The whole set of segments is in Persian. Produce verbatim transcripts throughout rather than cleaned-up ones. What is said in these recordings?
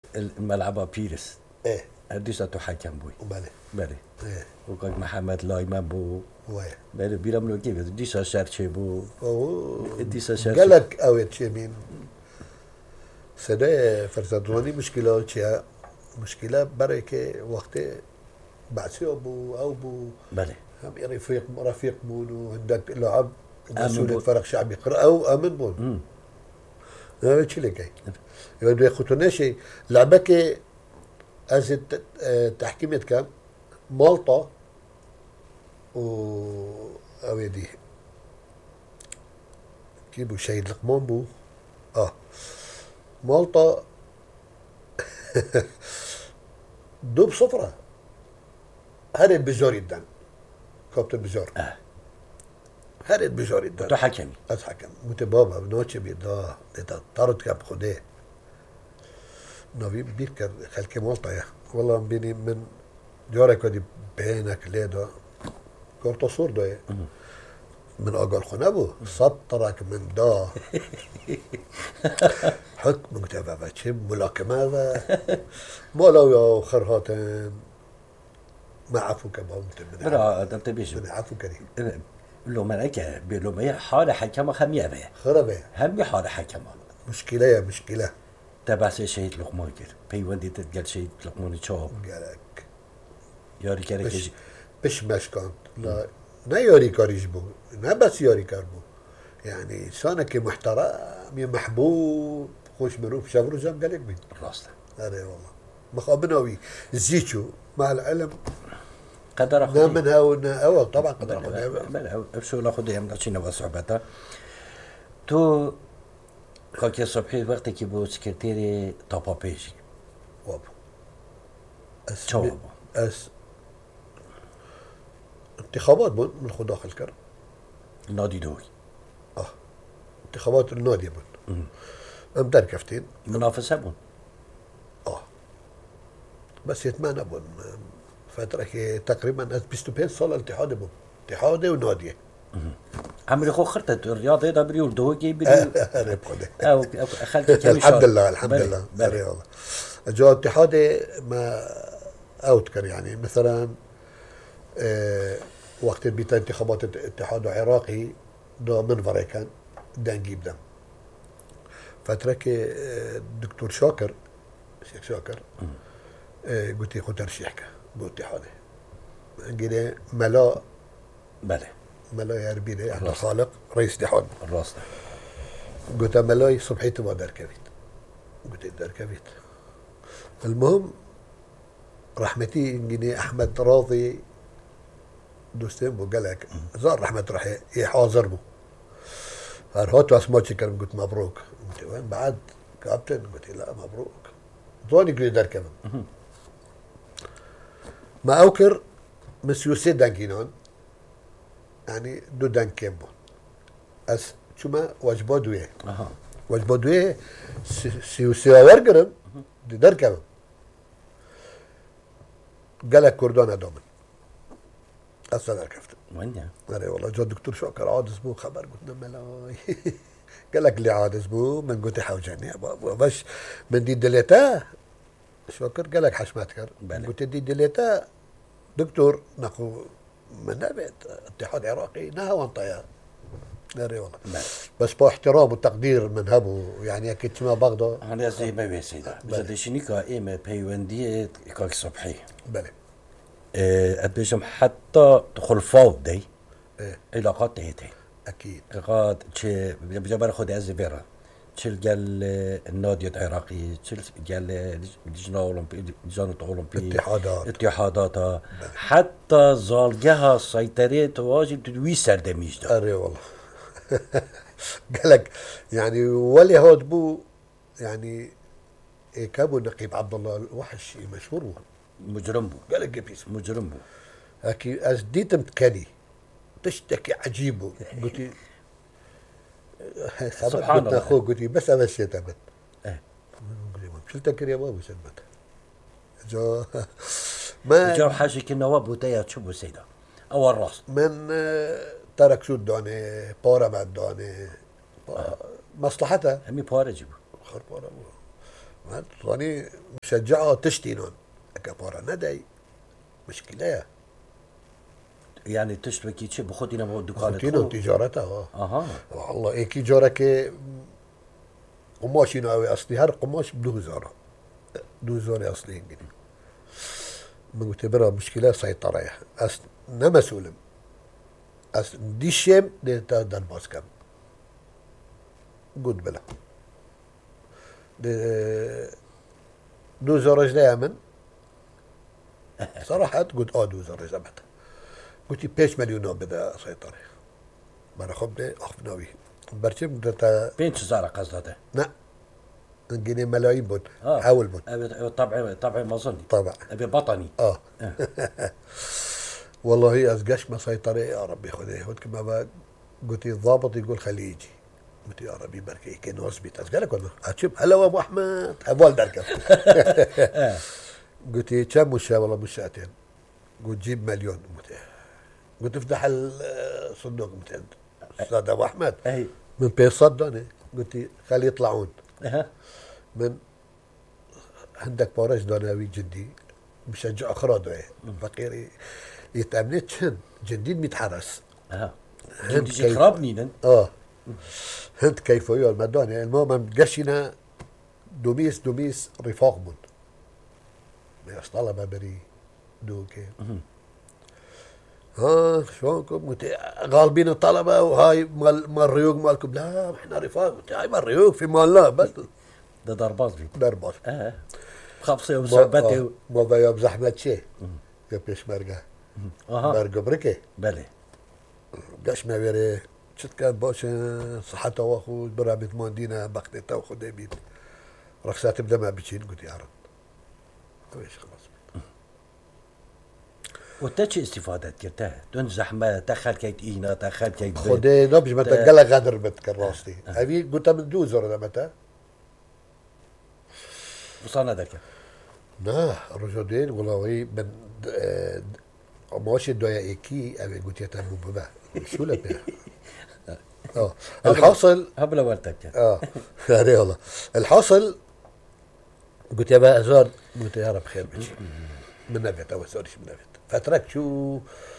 الملعب بيرس ايه هديسة تحكم بوي وبالي بله ايه وكان محمد لايمان بو ويه بله بيرم لو كيف ديسة شرشي بو او ديسة شرشي قالك او يتشمين سنة فرزادواني مشكلة شيء مشكلة بركة وقت بعثي أبو أو أبو بله هم رفيق رفيق مونو عندك لعب مسؤول بون. فرق شعبي يقرأ أو أمن بون امم هذا شيء لقي يقول ياخذون شيء لعبك از تحكيمة كان مالطا و أو يدي كيبو شهيد لقمان بو اه مالطا دوب صفرة هذا بزور الدم كابتن بزور اه هذا بزور الدم تحكمي أتحكم متبابا بنوتش بيدا ده طارد كاب خده نبي بيركر خلك مالطا يا والله بيني من جارك ودي بينك ليدا كورتو صور ده من أقل خنابو سطرك من دا حكم متابعة شيء ملاكمة مولو يا خرهاتن ما عفو كبا برا دمت بيش من عفو كريم لو ملكة بلو ما حال حكم خمية به خربه هم حال حكم مشكلة يا مشكلة تبع شهيد لقمان كر بيوندي تتقال شهيد لقمان شاب قالك ياري كارك بش بش مشكانت لا نا ياري كاريش بو نا بس ياري كار بو يعني انسانك محترم محبوب خوش مروف شافرو زم قالك بي راسته هذا والله مخابناوي زيتشو مع العلم قدر نا أخذ منها ونا اول طبعا قدر اخذها بلا بشو ناخذ يوم نحكي وصعوبتها تو كاكي صبحي وقت كي بو سكرتيري طابا بيجي وابو أس شو أس انتخابات بون من خو داخل كر نادي دوي اه انتخابات النادي بون ام دار كفتين منافسة بون اه بس يتمنى بون فترة كي تقريبا أس بيستو بين صار الاتحاد بون اتحادي ونادي عمري خو خرطت الرياضة دا بريول دوكي بريول أنا بقول أو أو خلك كم الحمد لله الحمد بلي لله بلي بلي والله جو اتحادي ما اوتكر يعني مثلا اه وقت بيتا انتخابات الاتحاد العراقي دو من فريكان دا نجيب دم فترة كي الدكتور شاكر شيخ شاكر اه قلت لي خو ترشيحك بو اتحادي قلت ملا بلي ملا يا ربيني عبد الخالق رئيس اتحاد الراس قلت ملاي صبحيت ما دار كفيت قلت دار كفيت المهم رحمتي انجني احمد راضي دوستين بو قالك زار رحمة راح يحاضر بو هرهوت واسموتشي كان قلت مبروك قلت وين بعد كابتن قلت لا مبروك ظوني قلت دار كمان ما اوكر مسيو سي دانكينون يعني دو دانكين بو اس شما واجبودويه أها واجبودويه سيو سيو ورقرم دي دار كمان قالك كردون دومن أصلا كفت وين يا أنا والله جو الدكتور شاكر عاد اسبوع خبر قلنا ملاي قال لك اللي عاد اسبوع من قلت حوجاني يا بابا باش من دي دليتا شاكر قال لك حشمتكر قلت دي دليتا دكتور ناخو من نبت اتحاد عراقي نها وانطيا ناري والله بس بو احترام وتقدير من هبو يعني اكيد ما بغضه أنا زي ما بي سيدا بس شنيكا إيه بيوندي كاك صبحي بلى أبيجم حتى تدخل فوق دي ايه علاقات تهتين اكيد علاقات تشي بجبر خد أزبيرا تشيل قال النادي العراقي تشيل قال اللجنة الأولمبية اللجنة الأولمبية اتحادات اتحاداتها حتى زالجها سيطرت واجب تدوي سردميج ده اري والله قالك يعني ولي هود بو يعني إيه كابو نقيب عبد الله الوحش مشهور بو مجرم بو قالك جبيس مجرم بو هكي ازديت متكني تشتكي عجيبه قلت سبحان الله اخوه قلت بس انا مشيت ابد ايه شلتك يا بابا سلمت جو ما جو حاجة كالنواب وتايا تشبه سيدا أول راس من ترك شو الدوني بورا مع الدوني مصلحتها همي بوارا جيبو خرب بورا راني مشجعة تشتينون أكبارا نداي مشكلة يعني تشتبكي شيء بخوتينا مو دكانة خطينا تجارتها اها والله إيكي جارك قماشي ناوي أصلي هر قماش بدو هزارة دو هزارة أصلي إنجلي مغتبرها مشكلة سيطرة أس نما سولم أس دي شيم دي تا دان باسكم قد بلا دي دو زورج دائما صراحة قلت اه دو زورج زبط قلت بيش مليون بدا سيطرة مرة خبني أخفناوي برشم دتا بينش زارة قصدها لا نجيني ملايين بود آه. حاول بود أبي طبعا طبعا ما ظني طبعا ابي بطني اه والله أزقاش ما سيطرة يا ربي خذيه هود كما بقى قلت الضابط يقول خليه يجي قلت يا ربي بركي كأنه أثبت أسقالك ولا أتشوف هلا أبو أحمد أبوال دركب قلت كم مشى والله مش ساعتين قلت جيب مليون قلت قلت افتح الصندوق قلت أستاذ أبو أحمد اي من بيصدني قلت خليه يطلعون اها من عندك بارش داناوي جدي مشجع أخراده فقير يتأمنت هند جديد متحرس اها هند تجي كيف خرابني نن اه هند كيف هو المداني المهم قشنا دوميس دوميس رفاق من ما طلبة بري دوكي ها شلونكم قلت غالبين الطلبة وهاي مال مال الريوق مالكم لا احنا رفاق قلت هاي مال الريوق في مال لا بس ده ضربات في دربار اه خمسة يوم صعبته ما بيوم زحمة شيء يبيش مرقة اها مرقة بركة بله قاش ما بيري شت كان باش صحته واخو برامج ماندينا بقتي وخو بيت رخصات بدا ما بتشين قلت يا رب ايش خلاص وتاتش استفادة كرتها دون زحمة تخل كيت اينا تخل كيت خدي نبج متى قال غادر بتكر راستي ابي قلت من دوزر متى وصلنا ذاك لا رجلين والله من ماشي الدوايا ايكي ابي قلت يا تمو بابا شو لك اه الحاصل هبل ولتك اه هذه والله الحاصل قلت يا بقى ازار قلت يا رب خير بشي من نبت او سوريش من نبت فترك شو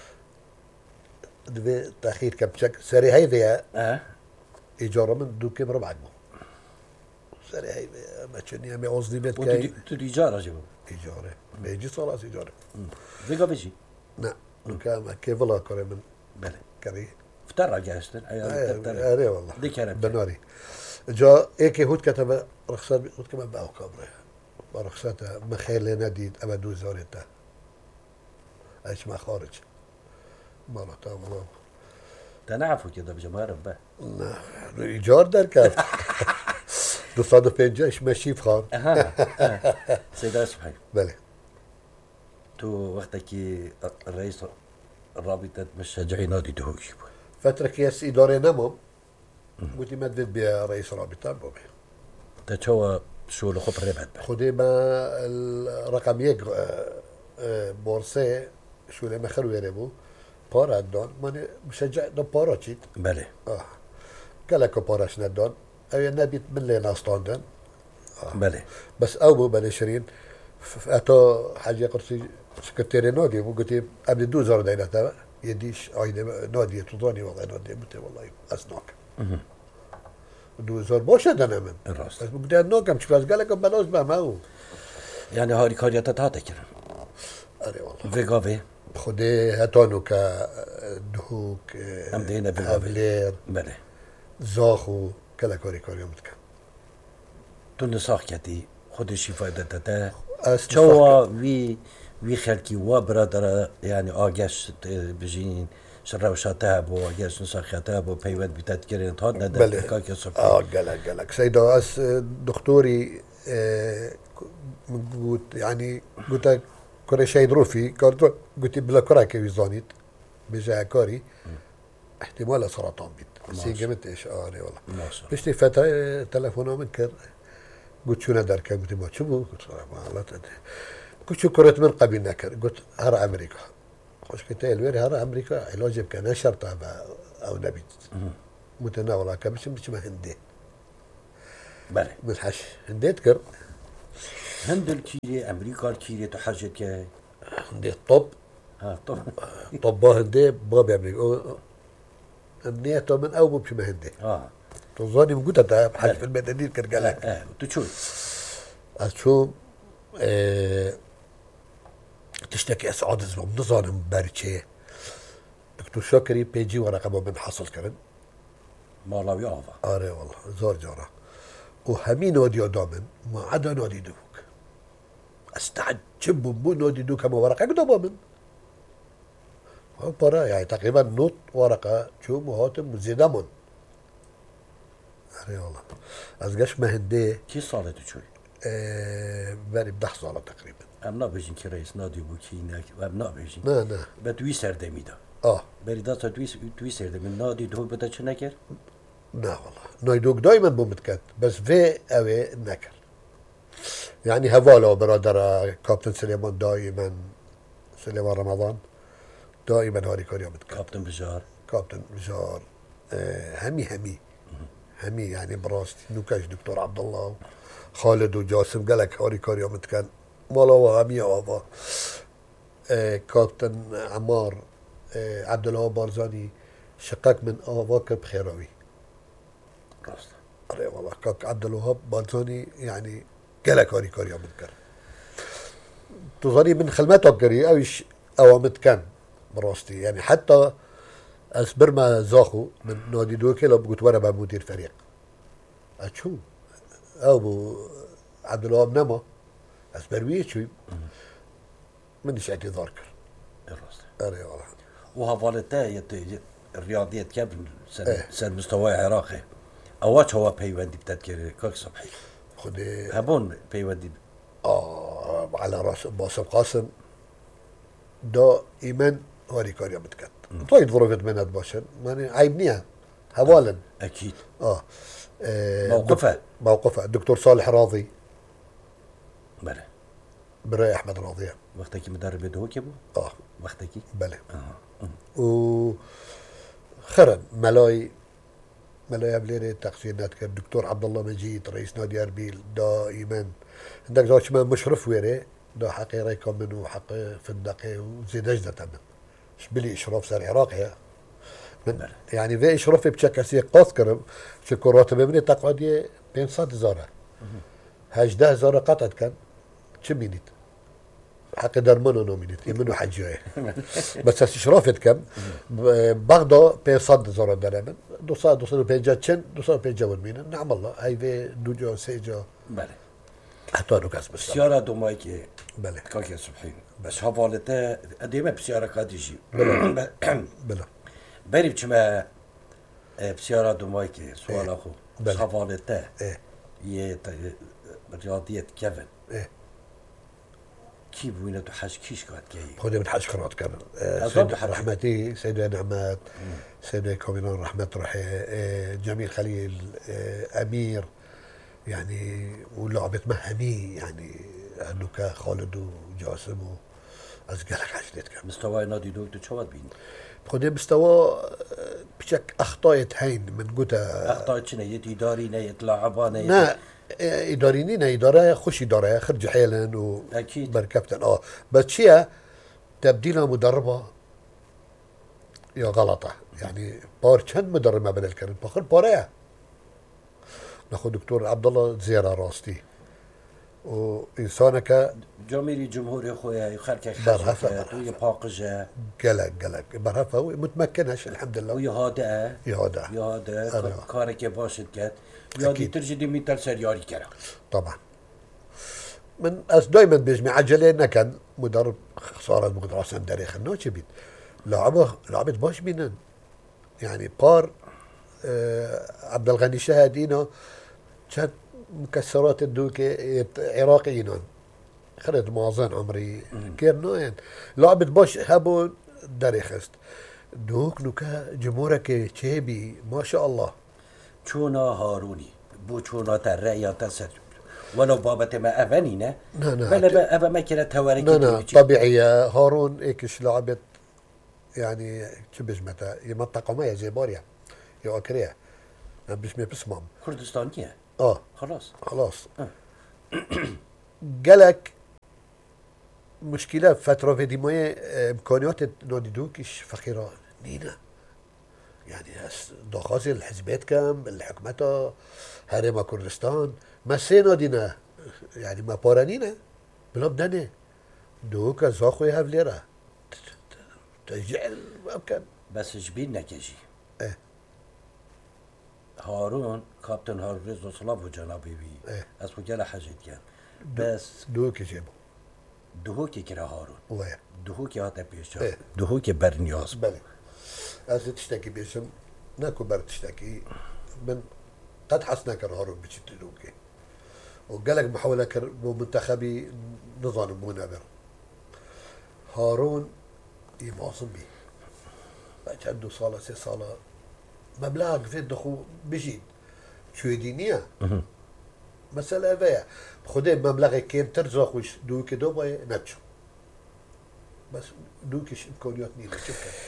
دبي تاخير كم شك سري هيدا اه ايجاره من دوكي مربع مو سري هيدا ما تشني امي قصدي بيت كاي وانت تجارة جبوا ايجاره ما يجي صلاة ايجاره ذيك بيجي لا دوكا ما كيف والله كوري من بله كري افترى جاستن ايوه اري والله ذيك انا بناري جاء ايكي هود كتب رخصات هود كمان باو كابره رخصتها مخيل نادي ابدو زوريتا ايش ما خارج مرتا والله تنعفوا كده بجمهور به لا ايجار دركب تصادف بين جيش ماشي فخار اها سيدة صبحي بله تو وقتك الرئيس الرابطة مشجعين نادي دهوش فترة كيس إدارة نمو قلت ما تفيد بيا رئيس رابطة بوبي تشوى شو لخب ربحت به خدي ما الرقم يك بورصة شو لما خلوا يربو بارا دون ماني مشجع دون بارا تشيت بله اه قال لك باراش ندون او النبي من لي ناستوندن آه. بله بس او بل شيرين اتو حاجه قرصي سكرتيري نادي قلت قبل دو زار دينا يديش عيد نادي تضاني والله نادي مت والله اسناك دو زار باش انا من الراس بس بدي انوك مش قال لك بلاش ما هو يعني هاري كاريات تاتك اري والله فيغافي خدي هاتونو ك دهوك ام دينا فيغافي افلير بله زاخو كلا كوري كوري متك تون ساخيتي خد شي فايدة تتا أس تشوى وي وي خلكي وبرادر يعني آجاش بجين شراوشا تاب وآجاش نساخيا تاب وبيوت بتذكرين تهاد ندى بله كاكي صبحي اه قالك قالك سيدة أس دكتوري آه قلت يعني قلت كوري شي ظروفي قلت قلت بلا كورا كيف زانيت بجا كوري احتمال سرطان بيت بس قمت ايش اه والله بشتي فترة تلفونه منكر قلت شو ندرك قلت ما شو قلت والله قلت شو كرت من قبل نكر قلت هرا امريكا خوش كنت الوير هرا امريكا علاج كان شرطه او نبي متناوله كمش مش ما هندي بله من حش هنديت كر هند الكيري أمريكا الكيري تحاجت كي هندي الطب ها طب طباه هندي ما بيعمل النيته من أول بشي ما هندي اه تظني موجودة ده بحاجة في المدنيين كان قالك اه تشوي أشوف اه تشتكي أسعاد زمان نظام بارتشي دكتور شاكري بيجي ورقة من حصل كرن مالاوي آفا آره والله زار جارة وهمين نادي دامن ما عدا نادي دوك استعجب بو نادي دوك كما ورقة قد ضامن برا يعني تقريبا نوت ورقة شو مهاتم وزيدامون آره والله از قش ما هندي كي صالة تشوي اه باري بدح صالة تقريبا أم نابجين كي رئيس نادي بوكينا أم نابجين نا نا بدوي سردمي دا اه بري دا دوي دوي سردمي نادي دو بدا چنكر لا والله نايدوك دايما بومتكت بس في اوي نكر يعني هفالا برادر كابتن سليمان دائما سليمان رمضان دائما هاري كاريا متكت كابتن بجار كابتن بجار اه همي همي همي يعني براستي نوكاش دكتور عبد الله خالد وجاسم قالك هاري كاريا متكن مالا همي آفا اه كابتن عمار اه عبد الله بارزاني شقاق من آفاك بخيراوي راستا أري والله كاك عبد الوهاب بارزاني يعني قالك هاري كاريا متكن تظني من خلماتك قري أوش أو متكن براستي يعني حتى أسبر ما زاخو من نادي دوكي لو قلت وانا بقى مدير فريق أشو أبو عبد الوهاب نما أسبر ويشوي منش اعتذار كر الراستا أري والله وهفالتا يت الرياضية كابن سن إيه. سن مستوى عراقي أواش هو بيوندي بتذكر كاك صبحي خدي هبون بيوندي آه على راس باسم قاسم دا إيمان هاري كاريا متكن طيب ظروفت منها باشن يعني عيبنيها هوالا أكيد آه, آه موقفه. دك- موقفه الدكتور صالح راضي بله براي أحمد راضية وقتك مدرب دوك يبو آه وقتك بله اه و خرن ملاي ملاي بليري تقسيمات كان الدكتور عبد الله مجيد رئيس نادي اربيل دائما عندك زوج ما مشرف ويري دا حقي ريكم منه حق فندقي وزيد اجدة تمام شبلي اشراف سار عراقي من يعني في اشرافي بشكل سي قاس كرم شكو راتب مني تقعدي بين صد زارة هجده زارة قطعت كان شمينيت حق درمانو نومينيت منو حجوه بس اشرافت كم بغدا بين صد زارة درمن دو صد دو صد بين جاتشن دو صد بين جاول مينا نعم الله هاي في دو جو سي جو بله حتى نو كاس بس سيارة دومايكي بله كاك يا صبحي بس هفالتا قديمة بسيارة قاديجي بلا بري بچما بسيارة دومايكي سؤال أخو بله. هفالتا ايه يه رياضية كيفن ايه كيف وين تحاش كيش قاعد جاي خذي من حاج خرات كان آه، أظن سيد حاج. رحمتي سيدة نعمات سيدة كومينون رحمة روحي آه، جميل خليل آه، أمير يعني ولعبة مهمي يعني هنوكا خالد وجاسم وأزقالك عشتت كان مستوى نادي دوك تشوات بين خذي مستوى آه، بشك أخطاء هين من قوتا أخطاء شنو يت إداري نيت لاعبان نيت نا آه، إداريين إدارة خوش إدارة خرج حيلا و أكيد بركبتن اه بس شيء تبديلها مدربة يا غلطة يعني بار كان مدرب ما بين الكلام باخر باريا ناخذ دكتور عبد الله زيارة راستي وإنسانك جمهوري جمهوري خويا يخلك برهفة، خشكة برهفة. ويا باقجة قلق قلق برهفة متمكنش الحمد لله ويا هادئة يا هذا يا هادئة أيوة. كارك باشد كات يا دي أكيد. ترجي دي ميتال سرياري كرا طبعا من أس دائما بيجمع عجلة إنه كان مدرب خسارة مقدرة سندري خلنا بيت لعبة لعبة باش بينن يعني بار آه عبد الغني شهادينا كانت مكسرات الدوكي عراقيين خلت موازن عمري كيرنو يعني لعبة باش هبو داري خست دوك نوكا جمهورك تشيبي ما شاء الله چونا هاروني بو چونا ترعيا تسر ولو بابت ما أفنينا لا، لا. بلا با أبا ما كلا توركي لا لا تيجي. طبيعية هارون ايكش لعبت يعني شبش متى منطقة ما زي بوريا يا أكريا بسمي بسمام كردستانية اه خلاص خلاص قالك مشكلة فترة في ديماية إمكانيات نادي دوكش فقيرة نينا يعني دخازي الحزبات كم الحكومة هرم كردستان ما سينا دينا يعني ما بارانينا بلا بدنا دوكا زاخوي هفليرا تجعل ممكن بس جبيننا كجي ايه هارون كابتن هارون رزق صلاف جنابي بي ايه اسمه جلا حاجة كان بس دوكي جيبو دهوكي كرا هارون ويه دهوكي هاتا بيشا ايه دهوكي برنياس بلي أزي تشتكي بيشم ناكو بر تشتكي من قد حسنا كر هارون بيشت دوكي وقالك محاولة كر منتخبي نظام منابر هارون يماصم بي بقى عنده صالة سي صالة مبلغ في الدخول بجيد شو دينية مسألة فيها خدي مبلغ كيم ترزق وش دوكي دوبا نتشو بس دوكيش إمكانيات نيلة شوف كده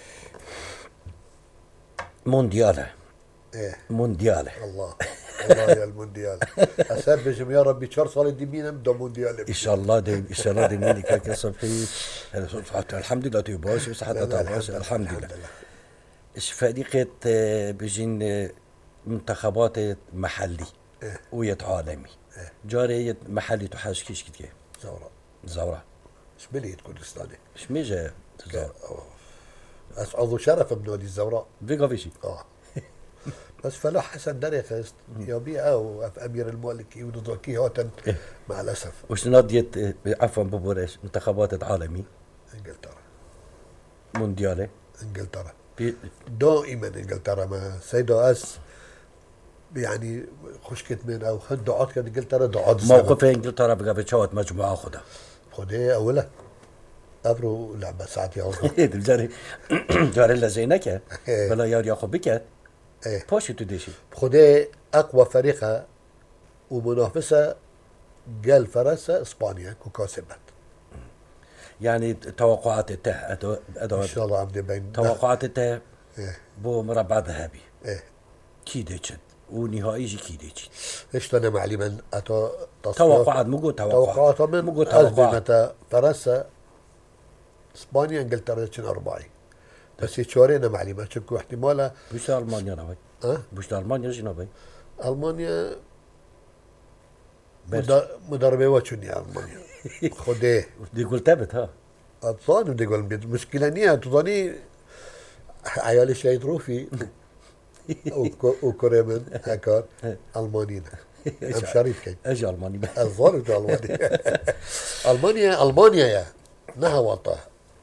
مونديالة ايه مونديالة الله الله يا المونديال اسبجم يا ربي شهر صار الدمينا بدو مونديال ان شاء الله دي ان شاء الله دي ميني كاك صبحي الحمد لله تباش وصحة تباش الحمد لله ايش فريقة بيجين منتخبات محلي إيه. ويت عالمي إيه. جاري محلي تحاش كيش كتير زورا زورا شبلية كردستاني ايش ميجا زورا اسعد شرف من نادي الزوراء بيقا فيشي اه بس فلا حسن دري خست يبيع او امير المالكي ونضوكي هوتن مع الاسف وش ناديت عفوا ببوريش منتخبات عالمي انجلترا مونديالي انجلترا بي... دائما انجلترا ما سيدو اس يعني خشكت من او خد دعات كان انجلترا دعات موقف انجلترا بقى بتشوت مجموعه خدها خدي اولا ابرو لعبه ساعتي او جاري جاري لا زينك ولا يار ياخذ بك ايه بوشي تدشي خدي اقوى فريقه ومنافسه قال فرنسا اسبانيا كوكاسبت يعني توقعات الته ان شاء الله عم بين توقعات الته ايه بو مربع ذهبي ايه كيديتشن ونهائي جي كيديتشن ايش انا معلما اتو توقعات مو توقعات توقعات من مو توقعات متى فرنسا اسبانيا انجلترا كان اربعي بس يشورينا معلومات شكو احتمالها بوش المانيا نبي ها بوش المانيا جي نبي المانيا مدربه وشني المانيا خديه دي قلت تبت ها اتصان بدي اقول مشكله نيه تظني عيالي شيء روفي وكوريمن هكار المانيين ام شريف كي اجي الماني الظاهر المانيا المانيا المانيا يا نهوطه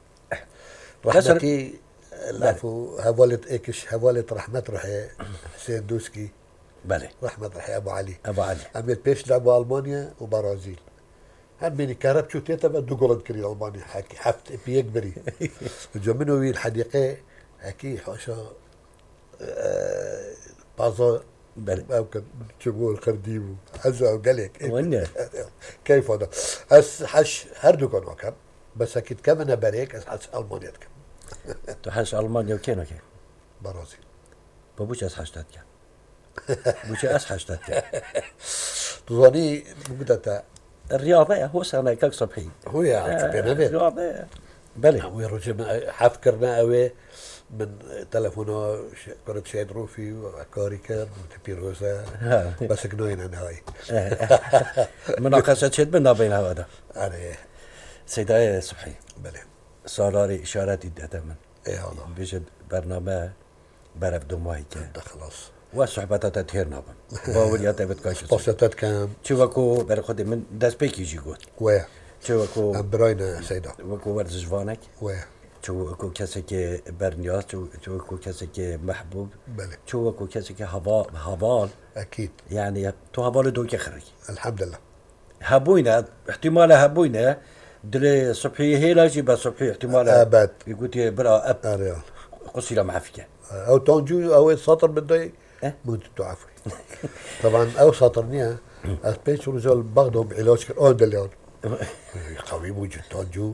رحمتي العفو هوالت ايكش هوالت رحمة رحي حسين دوسكي بله رحمة رحي ابو علي ابو علي عملت بيش لعبوا المانيا وبرازيل هم بيني كهرب شو تيتا بدو قولد كري المانيا حكي حفت بيكبري جو منو وي الحديقه حكي حاشا آه بازار بله ممكن تشوفوا الخرديبو هزا وقالك وانا كيف هذا هس حش هردو كانوا كم بس اكيد كمان بريك اس حش المانيا كم تحس المانيا وكينا كي برازيل بابوش اس حشتات كان بوش اس حشتات كان تظني مقدتا الرياضة هو سنة كاك صبحي هو يا بينا بيت الرياضة بله هو رجل حفكرنا قوي من تلفونه قرب شيد روفي وكاريكر وتبيروزا بس كنوين انا هاي مناقشة شد بيننا بين هذا انا سيداي صبحي بله صاراري اشارات يدها من ايه والله بيجد برنامج برف دموعك ده خلاص وصحبتها تطهيرنا من باول يا تبت كاش قصتت كام شوفكو برخد من داس بيكي جي قول ويا شوفكو براينا سيدا وكو ورز جوانك ويا شوفكو كسك برنياس شوفكو كسك محبوب بله شوفكو كسك هبال هبال اكيد يعني تو هبال دوك خري الحمد لله هبوينا احتمال هبوينا دلي صبحي هيلا جيبا صبحي احتمال ابد يقول لي برا اب اريال قصيره معفيه او تونجو او سطر بده أه؟ مو تعرفي طبعا او سطرنيها اسبيش رجال بغضهم علاج اون دليون قوی وجود تانجو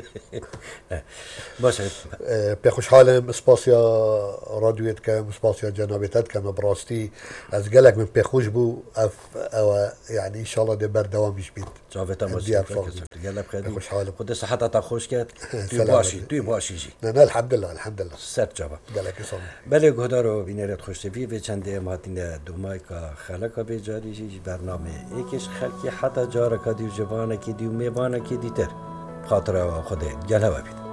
باشه به خوشحالم سپاسیا رادیویت کم سپاسیا جنابیتت کم براستی از گلک من پخوش بو اف او يعني ان شاء الله ده بردوامش بيت جاوتا ديار ماشي فوق يلا بخير خوشحالم خد صحتها خوش كات توی سلام باشی عليكم. توی باشی جی نه نه الحمد لله الحمد لله سر جواب گلک سلام بله گهدار و بینرت خوشتوی و چنده ماتین دومای که خلقا به جاری جی برنامه یکیش خلقی حتی جارکا دیو جوانه که دیو میوانه که دیتر خاطر خود گله بید